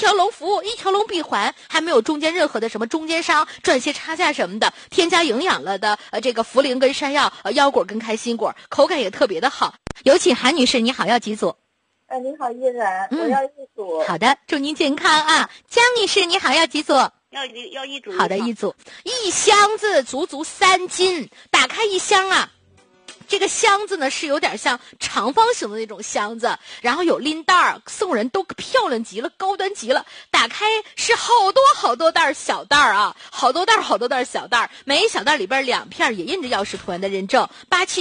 条龙服务，一条龙闭环，还没有中间任何的什么中间商赚些差价什么的，添加营养了的这个茯苓跟山药、腰果跟开心果，口感也特别的好。有请韩女士，你好，要几组？ 你好，依然，我要1组。 好的，祝您健康啊。江女士，你好，要几组？ 要1组。 好的，1组。一箱子足足3斤，打开一箱啊。这个箱子呢是有点像长方形的那种箱子，然后有拎袋儿，送人都漂亮极了，高端极了。打开是好多袋小袋儿啊，好多袋小袋儿，每一小袋里边2片也印着钥匙图案的认证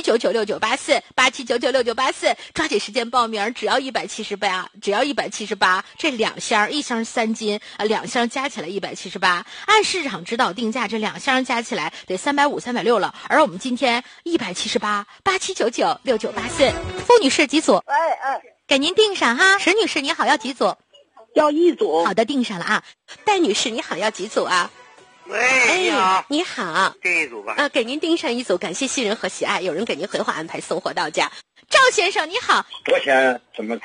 ，87996984，87996984，抓紧时间报名，只要178，这2箱，1箱3斤，2箱加起来178，按市场指导定价，这2箱加起来得350、360了，而我们今天178，87996984，付女士几组？给您定上哈。石女士你好，要几组？ 要1组。 好的，定上了啊。戴女士你好，要几组啊？ 喂，你好。 你好。 定1组吧。 给您定上1组，感谢信任和喜爱，有人给您回话安排送货到家。赵先生你好。 多少钱？怎么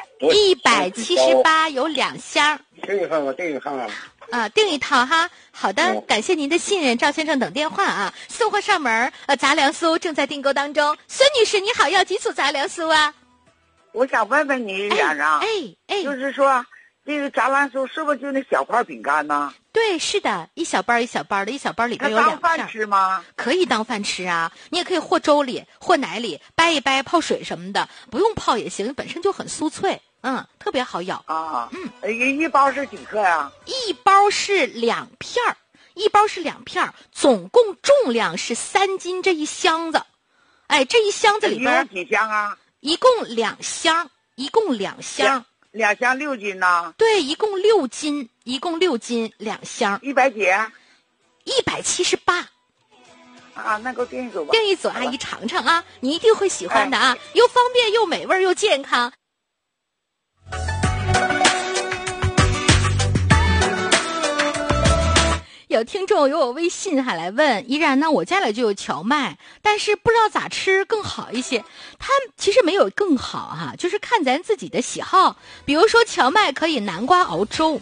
？178有2箱。 订一份吧，订一份啊。 订一套哈。好的，感谢您的信任，赵先生等电话啊。送货上门，杂粮酥正在订购当中。孙女士你好，要几组杂粮酥啊？ 我想问问你俩人，就是说这个杂粮酥是不是就那小块饼干呢？ 对，是的，一小包一小包的，一小包里边有2片。 当饭吃吗？ 可以当饭吃啊，你也可以和粥里、和奶里掰一掰，泡水什么的，不用泡也行，本身就很酥脆，特别好咬啊。一包是几克呀？ 一包是2片，总共重量是3斤，这一箱子。这一箱子里边有几箱啊？ 一共2箱，2箱 6斤呢？ 对，一共6斤，2箱。 100几 ？178。 那给我订1组吧。 订1组，阿姨尝尝啊，你一定会喜欢的啊，又方便又美味又健康。有听众有我微信还来问，依然呢，我家里就有荞麦，但是不知道咋吃更好一些。它其实没有更好哈，就是看咱自己的喜好。比如说荞麦可以南瓜熬粥，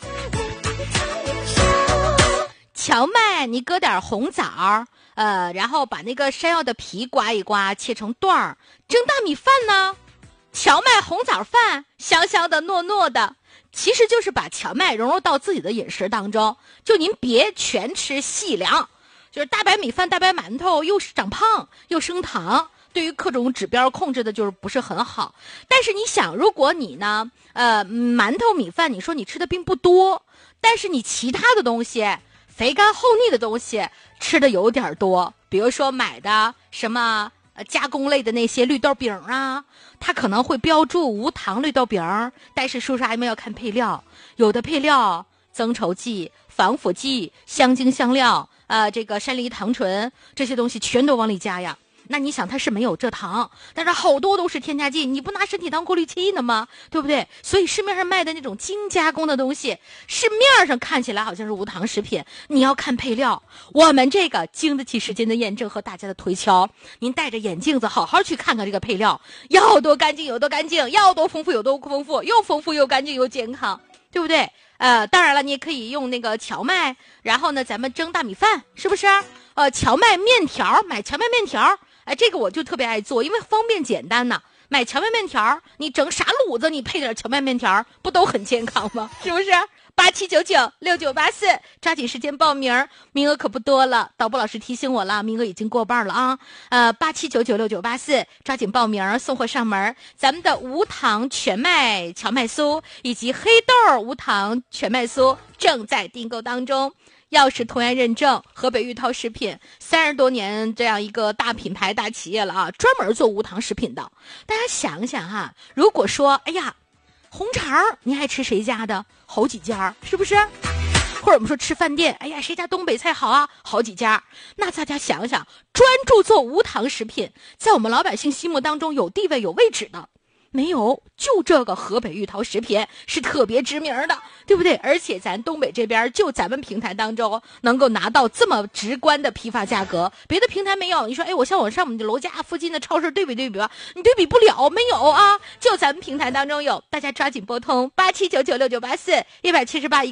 荞麦你搁点红枣，然后把那个山药的皮刮一刮，切成段儿，蒸大米饭呢，荞麦红枣饭，香香的糯糯的。其实就是把荞麦融入到自己的饮食当中，就您别全吃细粮，就是大白米饭、大白馒头又长胖又升糖，对于各种指标控制的就是不是很好。但是你想，如果你呢，馒头米饭，你说你吃的并不多，但是你其他的东西，肥甘厚腻的东西吃的有点多，比如说买的什么加工类的那些绿豆饼啊，它可能会标注无糖绿豆饼，但是叔叔阿姨们要看配料，有的配料增稠剂、防腐剂、香精香料，这个山梨糖醇这些东西全都往里加呀。那你想它是没有蔗糖，但是好多都是添加剂，你不拿身体当过滤器呢吗？对不对？所以市面上卖的那种精加工的东西，市面上看起来好像是无糖食品，你要看配料。我们这个经得起时间的验证和大家的推敲，您戴着眼镜子好好去看看这个配料，要多干净有多干净，要多丰富有多丰富，又丰富又干净又健康，对不对？当然了，你也可以用那个荞麦，然后呢咱们蒸大米饭，是不是？荞麦面条，买荞麦面条，这个我就特别爱做，因为方便简单呐。买荞麦面条，你整啥卤子，你配点荞麦面条，不都很健康吗？是不是？87996984，抓紧时间报名，名额可不多了。导播老师提醒我了，名额已经过半了啊。87996984，抓紧报名，送货上门。咱们的无糖全麦荞麦酥以及黑豆无糖全麦酥正在订购当中。钥匙图案认证，河北玉涛食品30多年这样一个大品牌大企业了啊，专门做无糖食品的。大家想想哈，如果说哎呀红肠你爱吃谁家的，好几家，是不是？或者我们说吃饭店，哎呀谁家东北菜好啊，好几家。那大家想想，专注做无糖食品，在我们老百姓心目当中有地位有位置的没有？就这个河北玉涛食品是特别知名的，对不对？而且咱东北这边就咱们平台当中能够拿到这么直观的批发价格，别的平台没有。你说我像我上我们的楼家附近的超市对比吧，你对比不了，没有啊，就咱们平台当中有。大家抓紧拨通87996984，178